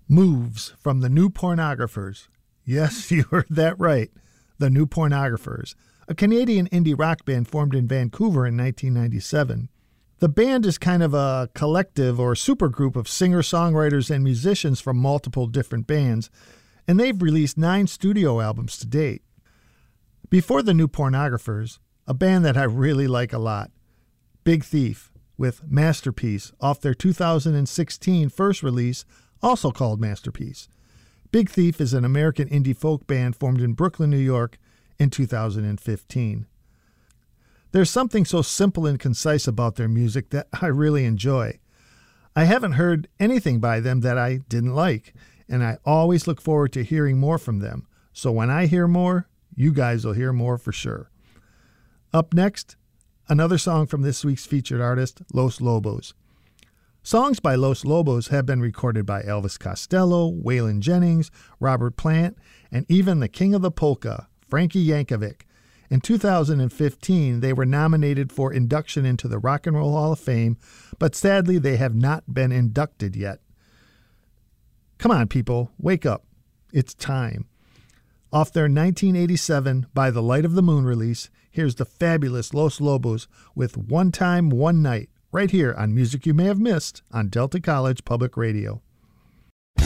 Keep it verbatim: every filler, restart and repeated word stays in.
Moves from the New Pornographers. Yes, you heard that right. The New Pornographers, a Canadian indie rock band formed in Vancouver in nineteen ninety-seven. The band is kind of a collective or supergroup of singer-songwriters and musicians from multiple different bands, and they've released nine studio albums to date. Before the New Pornographers, a band that I really like a lot, Big Thief, with Masterpiece off their two thousand sixteen first release, also called Masterpiece. Big Thief is an American indie folk band formed in Brooklyn, New York in two thousand fifteen. There's something so simple and concise about their music that I really enjoy. I haven't heard anything by them that I didn't like, and I always look forward to hearing more from them. So when I hear more, you guys will hear more for sure. Up next, another song from this week's featured artist, Los Lobos. Songs by Los Lobos have been recorded by Elvis Costello, Waylon Jennings, Robert Plant, and even the king of the polka, Frankie Yankovic. In two thousand fifteen, they were nominated for induction into the Rock and Roll Hall of Fame, but sadly they have not been inducted yet. Come on, people, wake up. It's time. Off their nineteen eighty-seven By the Light of the Moon release, here's the fabulous Los Lobos with One Time, One Night, right here on Music You May Have Missed on Delta College Public Radio.